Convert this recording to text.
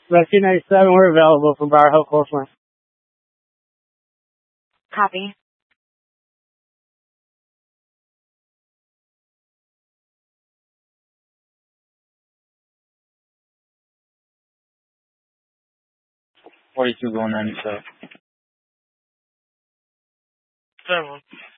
Rescue 97, we're available for Briar Hill Coastline. Copy. $42 going 97. 7.